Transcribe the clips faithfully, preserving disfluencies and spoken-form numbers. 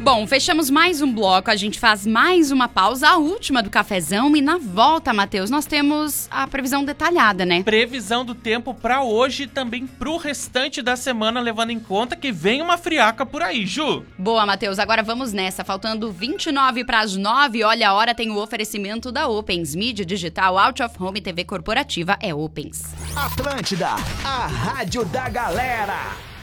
Bom, fechamos mais um bloco, a gente faz mais uma pausa, a última do cafezão, e na volta, Matheus, nós temos a previsão detalhada, né? Previsão do tempo pra hoje e também pro restante da semana, levando em conta que vem uma friaca por aí, Ju. Boa, Matheus, agora vamos nessa, faltando vinte e nove para as nove, olha a hora, tem o oferecimento da Opens, mídia digital, out of home e T V corporativa é Opens. Atlântida, a rádio da galera.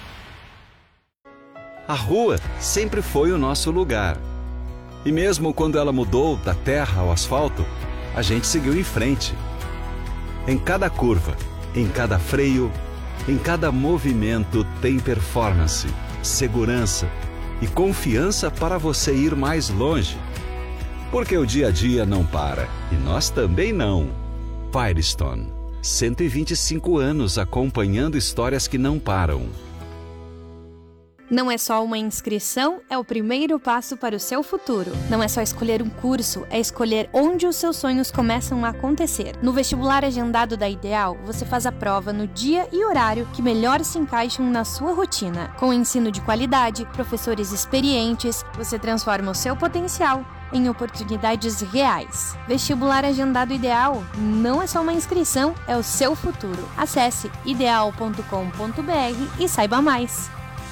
A rua sempre foi o nosso lugar. E mesmo quando ela mudou da terra ao asfalto, a gente seguiu em frente. Em cada curva, em cada freio, em cada movimento tem performance, segurança e confiança para você ir mais longe. Porque o dia a dia não para, e nós também não. Firestone, cento e vinte e cinco anos acompanhando histórias que não param. Não é só uma inscrição, é o primeiro passo para o seu futuro. Não é só escolher um curso, é escolher onde os seus sonhos começam a acontecer. No vestibular agendado da Ideal, você faz a prova no dia e horário que melhor se encaixam na sua rotina. Com ensino de qualidade, professores experientes, você transforma o seu potencial em oportunidades reais. Vestibular agendado Ideal não é só uma inscrição, é o seu futuro. Acesse ideal ponto com ponto b r e saiba mais.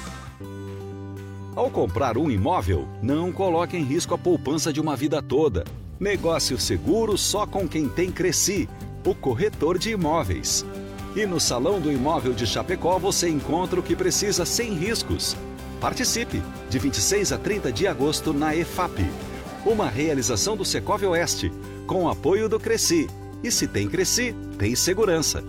Ao comprar um imóvel, não coloque em risco a poupança de uma vida toda. Negócio seguro só com quem tem Cresci, o corretor de imóveis. E no Salão do Imóvel de Chapecó você encontra o que precisa sem riscos. Participe, de vinte e seis a trinta de agosto na E F A P. Uma realização do Secov Oeste, com apoio do Cresci. E se tem Cresci, tem segurança.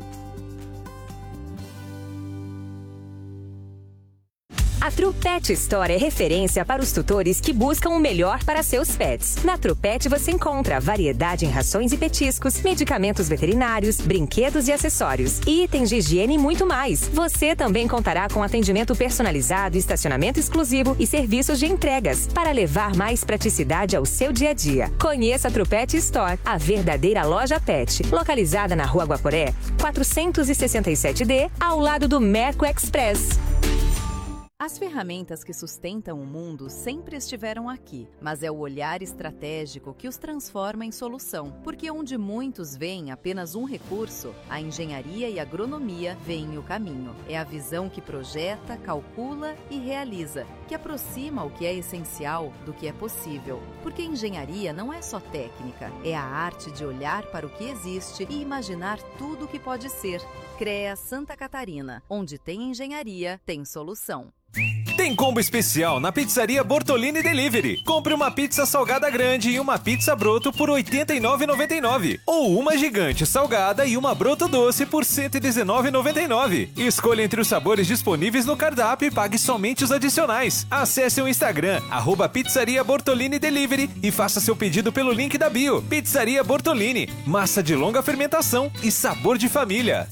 A True Pet Store é referência para os tutores que buscam o melhor para seus pets. Na True Pet você encontra variedade em rações e petiscos, medicamentos veterinários, brinquedos e acessórios, itens de higiene e muito mais. Você também contará com atendimento personalizado, estacionamento exclusivo e serviços de entregas para levar mais praticidade ao seu dia a dia. Conheça a True Pet Store, a verdadeira loja pet, localizada na Rua Guaporé, quatrocentos e sessenta e sete D, ao lado do Merco Express. As ferramentas que sustentam o mundo sempre estiveram aqui, mas é o olhar estratégico que os transforma em solução, porque onde muitos veem apenas um recurso, a engenharia e a agronomia veem o caminho. É a visão que projeta, calcula e realiza, que aproxima o que é essencial do que é possível. Porque engenharia não é só técnica, é a arte de olhar para o que existe e imaginar tudo o que pode ser. CREA Santa Catarina, onde tem engenharia, tem solução. Tem combo especial na Pizzaria Bortolini Delivery. Compre uma pizza salgada grande e uma pizza broto por oitenta e nove reais e noventa e nove centavos. Ou uma gigante salgada e uma broto doce por cento e dezenove reais e noventa e nove centavos. Escolha entre os sabores disponíveis no cardápio e pague somente os adicionais. Acesse o Instagram, arroba Pizzaria Bortolini Delivery e faça seu pedido pelo link da bio. Pizzaria Bortolini, massa de longa fermentação e sabor de família.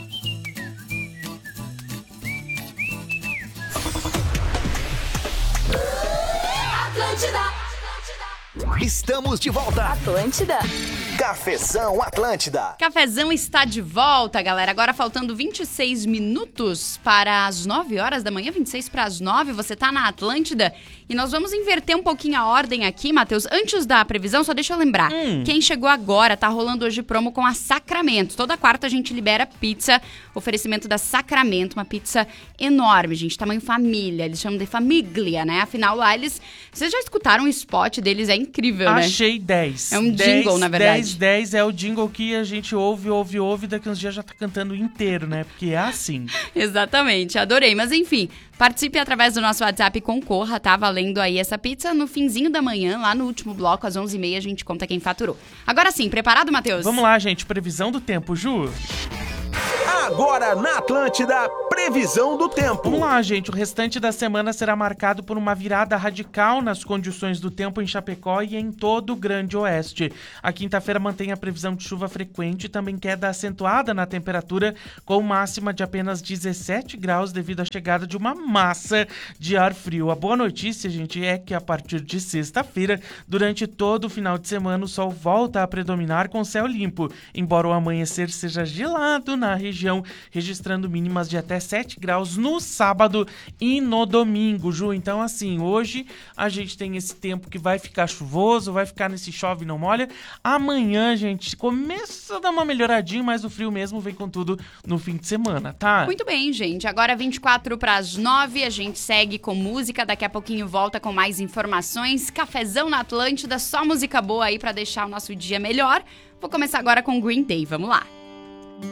Estamos de volta. Atlântida. Cafezão Atlântida. Cafezão está de volta, galera. Agora faltando vinte e seis minutos para as nove horas da manhã, vinte e seis para as nove, você tá na Atlântida. E nós vamos inverter um pouquinho a ordem aqui, Matheus. Antes da previsão, só deixa eu lembrar. Hum. Quem chegou agora, tá rolando hoje promo com a Sacramento. Toda quarta a gente libera pizza, oferecimento da Sacramento, uma pizza enorme, gente, tamanho família. Eles chamam de famiglia, né? Afinal, lá eles... Vocês já escutaram o spot deles? É incrível, né? Achei dez. É um jingle, na verdade. dez, dez é o jingle que a gente ouve, ouve, ouve, daqui uns dias já tá cantando inteiro, né? Porque é assim. Exatamente, adorei. Mas enfim, participe através do nosso WhatsApp e concorra, tá? Valendo aí essa pizza no finzinho da manhã, lá no último bloco, às onze e meia, a gente conta quem faturou. Agora sim, preparado, Matheus? Vamos lá, gente. Previsão do tempo, Ju. Agora na Atlântida, previsão do tempo. Vamos lá, gente. O restante da semana será marcado por uma virada radical nas condições do tempo em Chapecó e em todo o Grande Oeste. A quinta-feira mantém a previsão de chuva frequente e também queda acentuada na temperatura, com máxima de apenas dezessete graus devido à chegada de uma massa de ar frio. A boa notícia, gente, é que a partir de sexta-feira, durante todo o final de semana, o sol volta a predominar com céu limpo, embora o amanhecer seja gelado na região, registrando mínimas de até dezessete graus no sábado e no domingo, Ju. Então, assim, hoje a gente tem esse tempo que vai ficar chuvoso, vai ficar nesse chove e não molha. Amanhã, gente, começa a dar uma melhoradinha, mas o frio mesmo vem com tudo no fim de semana, tá? Muito bem, gente. Agora vinte e quatro para as nove, a gente segue com música. Daqui a pouquinho volta com mais informações. Cafezão na Atlântida, só música boa aí para deixar o nosso dia melhor. Vou começar agora com Green Day. Vamos lá.